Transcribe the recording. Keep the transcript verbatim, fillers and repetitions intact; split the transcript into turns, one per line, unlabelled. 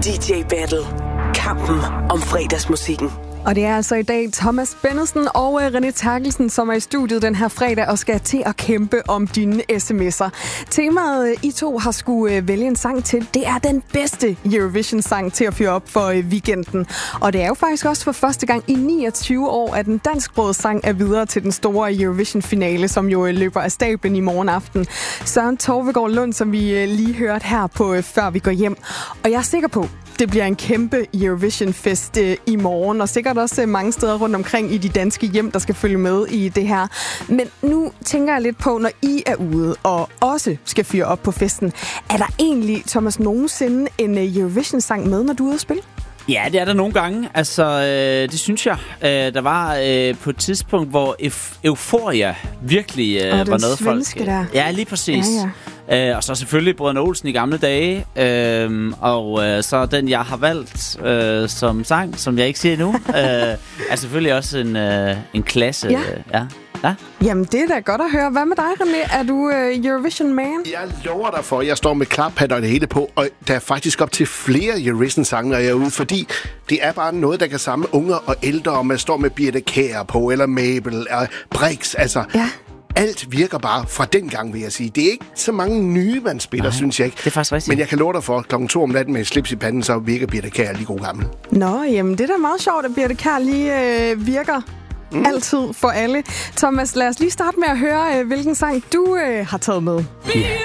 D J Battle. Kampen om fredagsmusikken.
Og det er altså i dag Thomas Bennedsen og René Terkelsen, som er i studiet den her fredag og skal til at kæmpe om dine sms'er. Temaet, I to har skulle vælge en sang til, det er den bedste Eurovision-sang til at fyre op for weekenden. Og det er jo faktisk også for første gang i niogtyve år, at en dansksproget sang er videre til den store Eurovision-finale, som jo løber af stablen i morgen aften. Søren Torvegaard Lund, som vi lige hørte her på Før vi går hjem. Og jeg er sikker på, det bliver en kæmpe Eurovision-fest øh, i morgen, og sikkert også øh, mange steder rundt omkring i de danske hjem, der skal følge med i det her. Men nu tænker jeg lidt på, når I er ude og også skal fyre op på festen, er der egentlig, Thomas, nogensinde en øh, Eurovision-sang med, når du er ude at spille?
Ja, det er der nogle gange. Altså, øh, det synes jeg. Øh, der var øh, på et tidspunkt, hvor euf- Euphoria virkelig øh, var noget folk...
Der.
Ja, lige præcis. Ja, ja. Øh, og så selvfølgelig Brødrene Olsen i gamle dage. Øh, og øh, så den, jeg har valgt øh, som sang, som jeg ikke siger endnu, øh, er selvfølgelig også en, øh, en klasse.
Ja.
Øh, ja. Ja.
Jamen, det er da godt at høre. Hvad med dig, René? Er du uh, Eurovision-man?
Jeg lover dig for, jeg står med klaphat og det hele på, og der er faktisk op til flere Eurovision-sange, når jeg er ude, fordi det er bare noget, der kan samle unger og ældre, og man står med Birte Kjær på, eller Mabel, og Brix, altså...
Ja.
Alt virker bare fra dengang, vil jeg sige. Det er ikke så mange nye, man spiller, Nej, synes jeg ikke.
Det er faktisk rigtigt.
Men jeg kan love dig for, klokken to om natten med slips i panden, så virker Birte Kjær lige god gammel.
Nå, jamen det er da meget sjovt, at Birte Kjær lige øh, virker mm. altid for alle. Thomas, lad os lige starte med at høre, øh, hvilken sang du øh, har taget med. Yeah.